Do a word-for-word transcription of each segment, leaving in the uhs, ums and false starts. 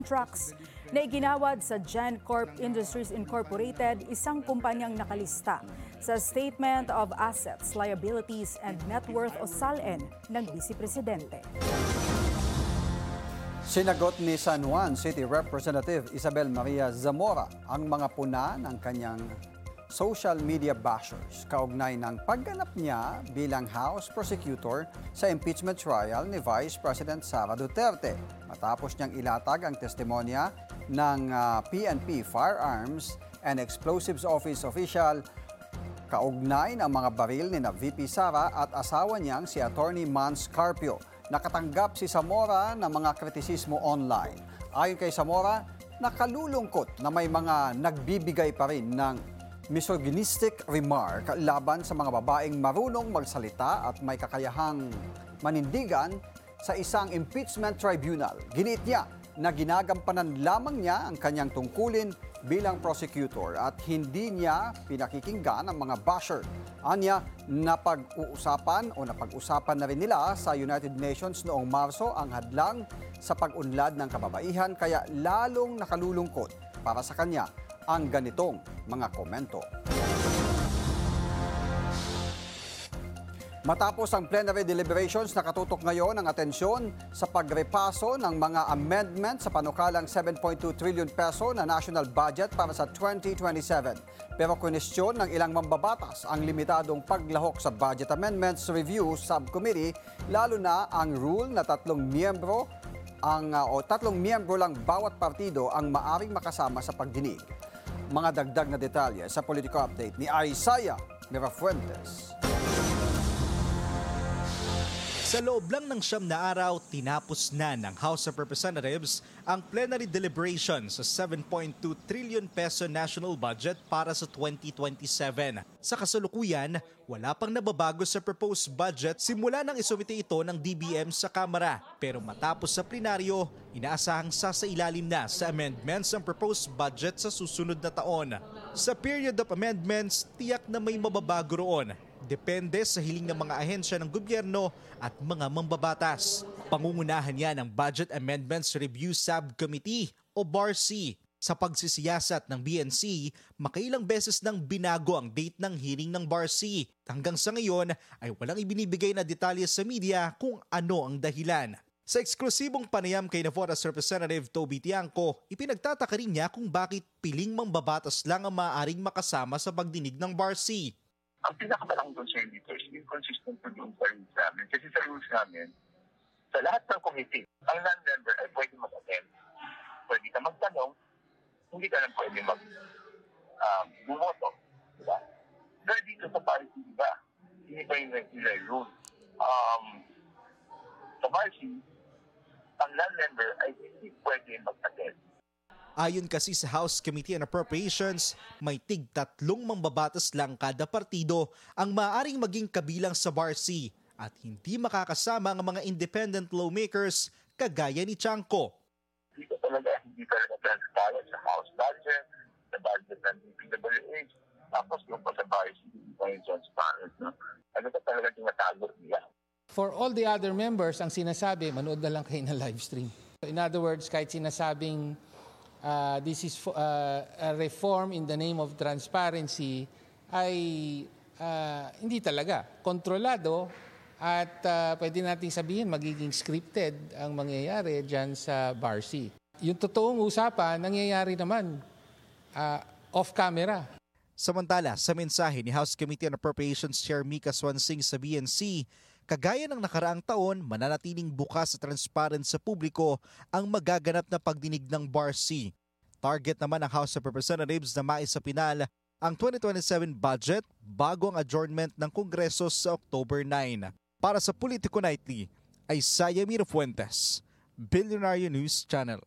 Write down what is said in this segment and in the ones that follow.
Trucks na iginawad sa GenCorp Industries Incorporated, isang kumpanyang nakalista sa Statement of Assets, Liabilities and Net Worth o S A L N ng Vice Presidente. Sinagot ni San Juan City Representative Isabel Maria Zamora ang mga puna ng kanyang social media bashers kaugnay ng pagganap niya bilang House Prosecutor sa impeachment trial ni Vice President Sara Duterte matapos niyang ilatag ang testimonya ng uh, P N P Firearms and Explosives Office official kaugnay ng mga baril ni na V P Sara at asawa niyang si Attorney Mans Carpio. Nakatanggap si Zamora ng mga kritisismo online. Ayon kay Zamora, nakalulungkot na may mga nagbibigay pa rin ng misogynistic remark laban sa mga babaeng marunong magsalita at may kakayahang manindigan sa isang impeachment tribunal. Ginit niya na ginagampanan lamang niya ang kanyang tungkulin bilang prosecutor at hindi niya pinakikinggan ang mga basher. Anya, napag-uusapan o napag-usapan na rin nila sa United Nations noong Marso ang hadlang sa pag-unlad ng kababaihan kaya lalong nakalulungkot para sa kanya ang ganitong mga komento. Matapos ang plenary deliberations, nakatutok ngayon ang atensyon sa pagrepaso ng mga amendment sa panukalang seven point two trillion peso na national budget para sa twenty twenty-seven. Pero kwestiyon ng ilang mambabatas ang limitadong paglahok sa Budget Amendments Review Subcommittee, lalo na ang rule na tatlong miyembro ang uh, o tatlong miyembro lang bawat partido ang maaring makasama sa pagdinig. Mga dagdag na detalye sa Politico Update ni Isaiah Mirafuentes. Sa loob lang ng siyam na araw, tinapos na ng House of Representatives ang plenary deliberation sa seven point two trillion peso national budget para sa twenty twenty-seven. Sa kasalukuyan, wala pang nababago sa proposed budget simula nang isumite ito ng D B M sa Kamara. Pero matapos sa plenaryo, inaasahang sasailalim na sa amendments ang proposed budget sa susunod na taon. Sa period of amendments, tiyak na may mababago roon. Depende sa hiling ng mga ahensya ng gobyerno at mga mambabatas. Pangungunahan yan ng Budget Amendments Review Subcommittee o B A R C. Sa pagsisiyasat ng B N C, makailang beses nang binago ang date ng hearing ng B A R C. Hanggang sa ngayon ay walang ibinibigay na detalye sa media kung ano ang dahilan. Sa eksklusibong panayam kay Navotas Representative Toby Tiangco, ipinagtataka rin niya kung bakit piling mambabatas lang ang maaaring makasama sa pagdinig ng B A R C. Ang pinakamalaki concern dito is inconsistent po yung rules namin. Kasi sa rules namin, sa lahat ng committee, ang non-member ay pwede mag-attend. Pwede ka magtanong, hindi ka lang pwede mag-bumoto. Um, diba? Pero dito sa party, diba? Hindi pa yung regular rule. Um, sa party, ang non-member ay hindi pwede mag-attend. Ayon kasi sa House Committee on Appropriations, may tig tatlong mambabatas lang kada partido ang maaaring maging kabilang sa B A R C at hindi makakasama ang mga independent lawmakers kagaya ni Tiangco. Dito talaga hindi talaga transparent sa House budget, sa budget ng D P W H, tapos yung pa sa B A R C, hindi pa yung transparent. No? Ano ka talaga tinatago niya? For all the other members, ang sinasabi, manood na lang kayo ng live stream. In other words, kahit sinasabing Uh, this is uh, a reform in the name of transparency ay uh, hindi talaga kontrolado at uh, pwede nating sabihin magiging scripted ang mangyayari dyan sa B A R C. Yung totoong usapan, nangyayari naman uh, off-camera. Samantala, sa mensahe ni House Committee on Appropriations Chair Mika Swansing sa B N C, kagaya ng nakaraang taon, mananatiling bukas at transparent sa publiko ang magaganap na pagdinig ng B A R C. Target naman ng House of Representatives na maisapinal ang twenty twenty-seven budget bago ang adjournment ng Kongreso sa October ninth. Para sa Politico Nightly, Isaiah Mirafuentes, Billionaire News Channel.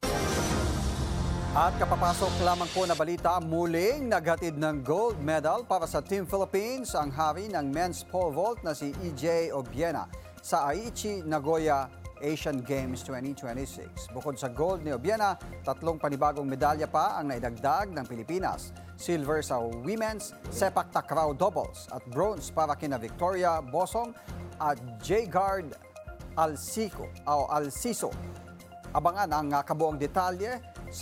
At kapapasok lamang po na balita, muling naghatid ng gold medal para sa Team Philippines ang hari ng men's pole vault na si E J Obiena sa Aichi, Nagoya Asian Games twenty twenty-six. Bukod sa gold ni Obiena, tatlong panibagong medalya pa ang naidagdag ng Pilipinas. Silver sa women's sepak takraw doubles at bronze para kina Victoria Bosong at J. Guard Alcico o Alciso. Abangan ang ah, kabuong detalye